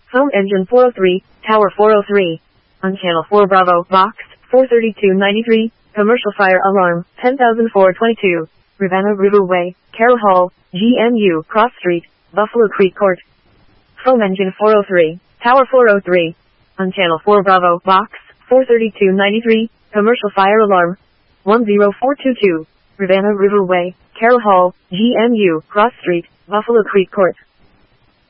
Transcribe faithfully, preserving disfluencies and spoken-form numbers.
Phone engine four oh three, tower four oh three. On channel four Bravo, box four thirty-two ninety-three, commercial fire alarm, ten thousand four hundred twenty-two. Rivanna Riverway, Carroll Hall, G M U, Cross Street, Buffalo Creek Court. Phone engine four oh three, tower four oh three. On channel four Bravo, box four thirty-two ninety-three, commercial fire alarm, one zero four two two. Rivanna Riverway, Carroll Hall, G M U, Cross Street, Buffalo Creek Court.